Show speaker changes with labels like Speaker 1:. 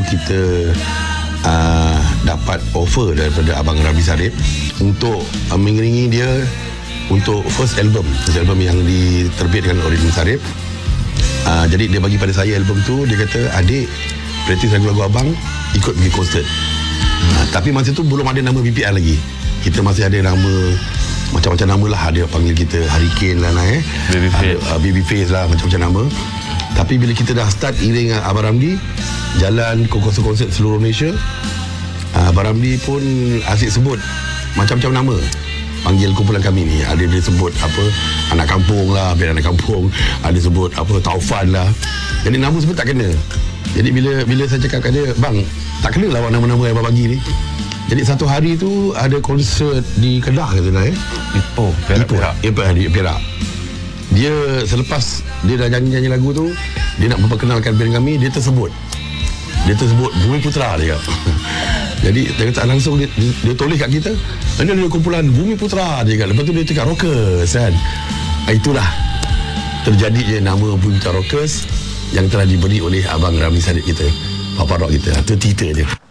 Speaker 1: kita dapat offer daripada Abang Ramli Sarip untuk mengiringi dia untuk first album yang diterbitkan oleh Ramli Sarip. Jadi dia bagi pada saya album tu, dia kata, adik praktis lagu-lagu abang, ikut pergi konsert. Tapi masa tu belum ada nama BPR lagi. Kita masih ada nama macam-macam nama lah. Ada panggil kita Hurricane lah, Babyface lah, macam-macam nama. Tapi bila kita dah start iring Abang Ramli, jalan ke konsert-konsert seluruh Malaysia, Abang Ramli pun asyik sebut macam-macam nama, panggil kumpulan kami ni. Ada dia sebut apa, anak kampung lah, biar anak kampung. Ada sebut apa, Taufan lah. Jadi nama sebut tak kena. Jadi bila saya cakap kat dia, bang, tak kena lah nama-nama yang abang bagi ni. Jadi satu hari tu ada konsert di Kedah kata dah Perak. Dia selepas dia dah nyanyi lagu tu, dia nak memperkenalkan band kami, dia tersebut Bumi Putra dia. Jadi dia kata langsung dia tulis kat kita, ini ada kumpulan Bumi Putra dia kata. Lepas tu dia cakap Rockers kan. Itulah terjadi je nama Bumi Putra Rockers yang telah diberi oleh Abang Ramli Sarip kita, Papa Rock kita. Itu cerita dia.